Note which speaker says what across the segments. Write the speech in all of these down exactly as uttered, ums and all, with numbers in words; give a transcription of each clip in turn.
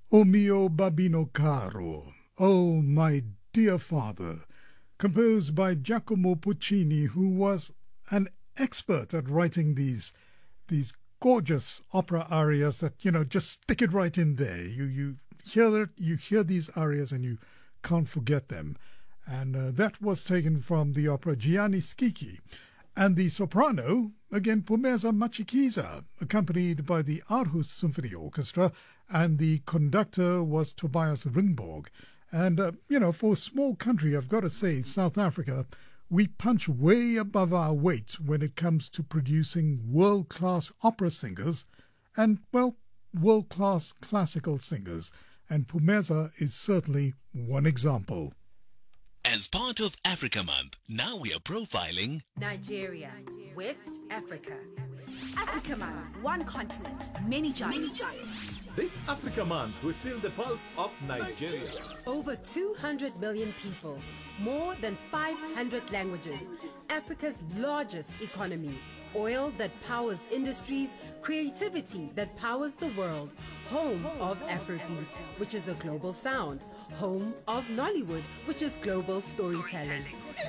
Speaker 1: O mio babino caro, oh my dear father, composed by Giacomo Puccini, who was an expert at writing these these gorgeous opera arias that, you know, just stick it right in there. You you hear that you hear these arias and you can't forget them. And uh, that was taken from the opera Gianni Schicchi. And the soprano, again, Phumeza Matshikiza, accompanied by the Aarhus Symphony Orchestra, and the conductor was Tobias Ringborg. And, uh, you know, for a small country, I've got to say, South Africa, we punch way above our weight when it comes to producing world-class opera singers and, well, world-class classical singers. And Phumeza is certainly one example.
Speaker 2: As part of Africa Month, now we are profiling
Speaker 3: Nigeria, West Africa.
Speaker 4: Africa Month, one continent, many giants. Many giants.
Speaker 5: This Africa Month, we feel the pulse of Nigeria.
Speaker 3: Over two hundred million people, more than five hundred languages, Africa's largest economy, oil that powers industries, creativity that powers the world, home of Afrobeat, which is a global sound, home of Nollywood, which is global storytelling.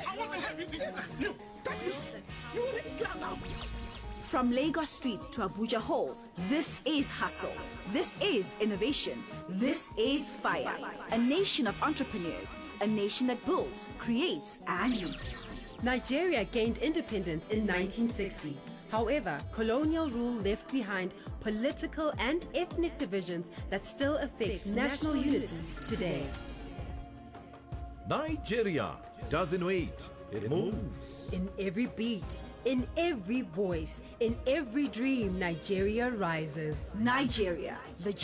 Speaker 4: From Lagos Street to Abuja halls, this is hustle. This is innovation. This is fire. A nation of entrepreneurs. A nation that builds, creates, and leads.
Speaker 3: Nigeria gained independence in nineteen sixty. However, colonial rule left behind political and ethnic divisions that still affect national unity today.
Speaker 5: Nigeria doesn't wait, it moves.
Speaker 3: In every beat, in every voice, in every dream, Nigeria rises.
Speaker 4: Nigeria, the